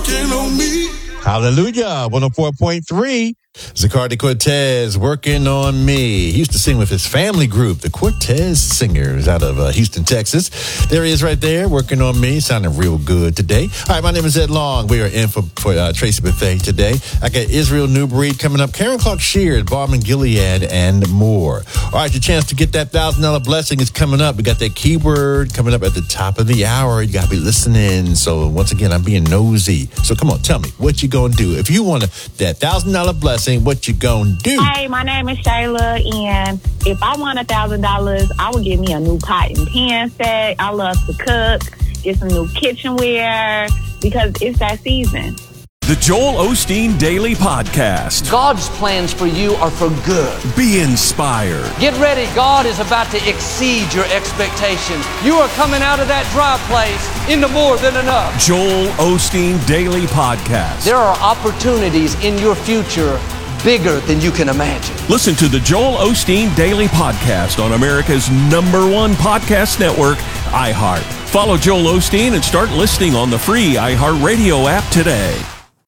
working on me. Hallelujah. 104.3. Zacardi Cortez, Working on Me. He used to sing with his family group, the Cortez Singers, out of Houston, Texas. There he is right there, Working on Me, sounding real good today. All right, my name is Ed Long. We are in for Tracy Buffet today. I got Israel Newbreed coming up, Karen Clark Sheard, Barman Gilead, and more. All right, your chance to get that $1,000 blessing is coming up. We got that keyword coming up at the top of the hour. You got to be listening. So once again, I'm being nosy. So come on, tell me, what you going to do? If you want that $1,000 blessing, what you gonna do? Hey, my name is Shayla, and if I won $1,000, I would get me a new pot and pan set. I love to cook, get some new kitchenware, because it's that season. The Joel Osteen Daily Podcast. God's plans for you are for good. Be inspired. Get ready. God is about to exceed your expectations. You are coming out of that dry place into more than enough. Joel Osteen Daily Podcast. There are opportunities in your future bigger than you can imagine. Listen to the Joel Osteen Daily Podcast on America's #1 podcast network, iHeart. Follow Joel Osteen and start listening on the free iHeartRadio app today.